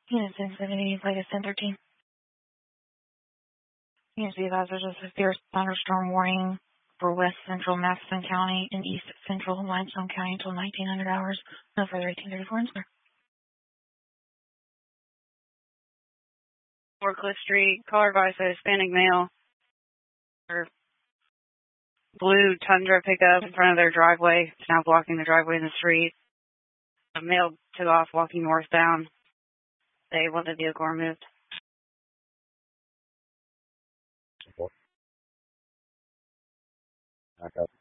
Unit 1070, latest 1013. Unit be advised there's a severe thunderstorm warning for west central Madison County and east central Limestone County until 1900 hours. No further 1834 answer. Cliff Street, caller advice a Hispanic male or blue Tundra pickup in front of their driveway. It's now blocking the driveway in the street. A male took off walking northbound. They want the vehicle removed. Back up.